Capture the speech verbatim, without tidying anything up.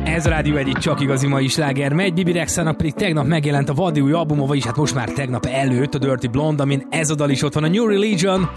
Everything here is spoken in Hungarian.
Ez a Rádió egyik csak igazi mai sláger megy, Bibi Rexhának pedig tegnap megjelent a vadi új albuma, vagyis hát most már tegnap előtt a Dirty Blonde, amin ez a dal is ott van, a New Religion.